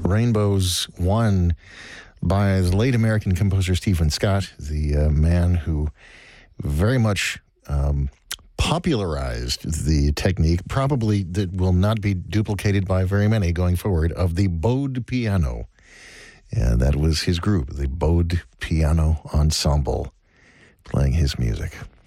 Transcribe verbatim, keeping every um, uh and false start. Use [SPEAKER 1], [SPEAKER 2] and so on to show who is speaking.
[SPEAKER 1] Rainbows won by the late American composer Stephen Scott, the uh, man who very much um, popularized the technique, probably that will not be duplicated by very many going forward, of the bowed piano. And that was his group, the Bowed Piano Ensemble, playing his music.